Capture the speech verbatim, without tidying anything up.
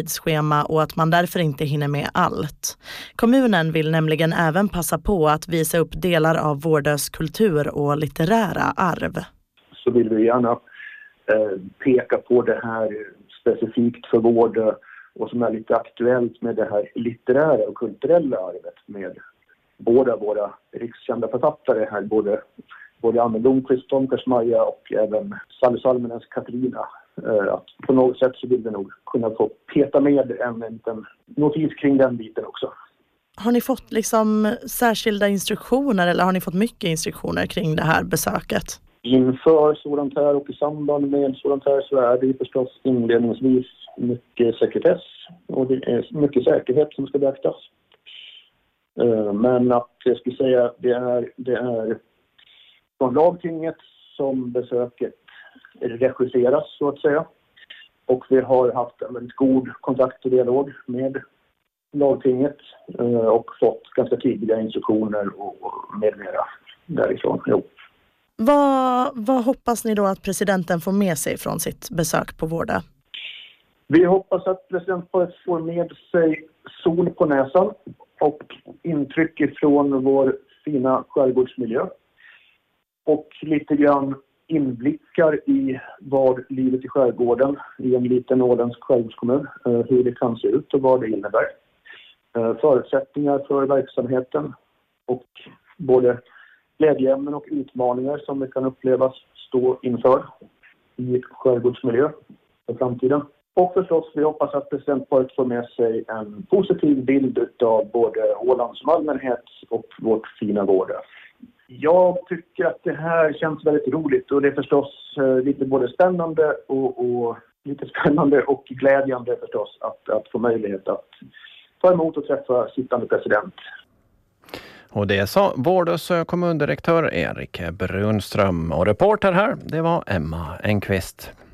tidsschema och att man därför inte hinner med allt. Kommunen vill nämligen även passa på att visa upp delar av Vårdös kultur och litterära arv. Så vill vi gärna eh, peka på det här specifikt för Vårdö och som är lite aktuellt med det här litterära och kulturella arvet med båda våra rikskända författare här, både, både Anne Blomqvist, Tom Persmaja och även Sally Salmenens Katarina. Eh, att på något sätt så vill vi nog kunna få peta med en liten notis kring den biten också. Har ni fått liksom särskilda instruktioner eller har ni fått mycket instruktioner kring det här besöket? Inför sådant här och i samband med sådant här så är det förstås inledningsvis mycket sekretess och det är mycket säkerhet som ska beaktas. Men att jag skulle säga det är, det är från lagtinget som besöket regisseras så att säga. Och vi har haft en väldigt god kontakt och dialog med lagtinget och fått ganska tydliga instruktioner och med mera därifrån. Jo. Vad, vad hoppas ni då att presidenten får med sig från sitt besök på Vårdö? Vi hoppas att presidenten får med sig sol på näsan och intryck från vår fina skärgårdsmiljö. Och lite grann inblickar i vad livet i skärgården i en liten åländsk skärgårdskommun, hur det kan se ut och vad det innebär. Förutsättningar för verksamheten och både glädjeämnen och utmaningar som vi kan upplevas stå inför i skärgårdsmiljö för framtiden. Och förstås, vi hoppas att presidentparet får med sig en positiv bild av både Åland som allmänhet och vårt fina Vårdö. Jag tycker att det här känns väldigt roligt och det är förstås lite både spännande och, och lite spännande och glädjande förstås att, att få möjlighet att ta emot och träffa sittande president. Och det sa Vårdös kommundirektör Erik Brunström och reporter här, det var Emma Enqvist.